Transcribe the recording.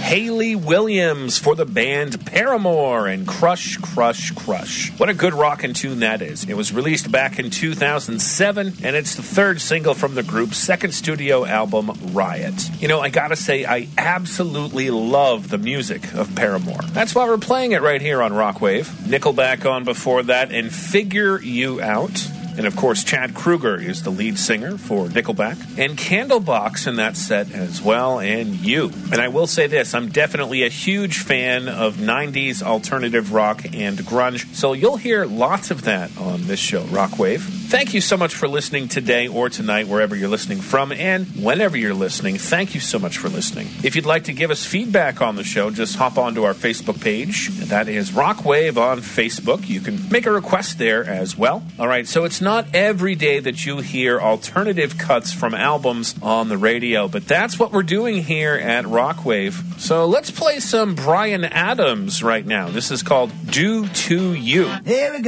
Hayley Williams for the band Paramore and Crush, Crush, Crush. What a good rockin' tune that is. It was released back in 2007, and it's the third single from the group's second studio album, Riot. You know, I gotta say, I absolutely love the music of Paramore. That's why we're playing it right here on Rockwave. Nickelback on before that, and Figure You Out. And, of course, Chad Kroeger is the lead singer for Nickelback. And Candlebox in that set as well, and You. And I will say this, I'm definitely a huge fan of 90s alternative rock and grunge, so you'll hear lots of that on this show, Rockwave. Thank you so much for listening today or tonight, wherever you're listening from, and whenever you're listening, thank you so much for listening. If you'd like to give us feedback on the show, just hop onto our Facebook page. That is Rockwave on Facebook. You can make a request there as well. All right, so it's not every day that you hear alternative cuts from albums on the radio, but that's what we're doing here at Rockwave. So let's play some Bryan Adams right now. This is called Do To You. Here we go.